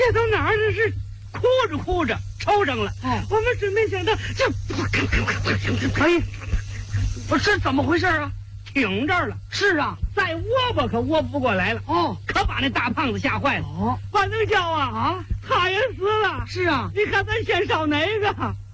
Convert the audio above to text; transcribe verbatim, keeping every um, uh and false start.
这到哪儿这是哭着哭着抽上了。哦，我们准没想到这，哎，我这怎么回事啊？挺这儿了。是啊，再窝吧可窝不过来了。哦，可把那大胖子吓坏了。哦，万能胶啊啊，他也死了。是啊，你看咱先烧哪个？